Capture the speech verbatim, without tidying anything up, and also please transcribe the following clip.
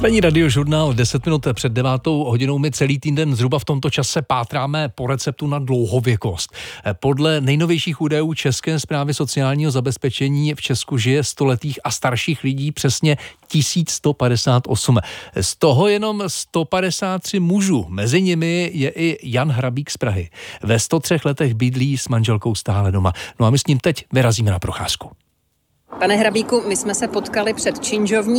Ranní radiožurnál deset minut před devátou hodinou. My celý týden zhruba v tomto čase pátráme po receptu na dlouhověkost. Podle nejnovějších údajů České správy sociálního zabezpečení v Česku žije stoletých a starších lidí přesně tisíc sto padesát osm. Z toho jenom sto padesát tři mužů. Mezi nimi je i Jan Hrabík z Prahy. Ve sto třech letech bydlí s manželkou stále doma. No a my s ním teď vyrazíme na procházku. Pane Hrabíku, my jsme se potkali před činžovní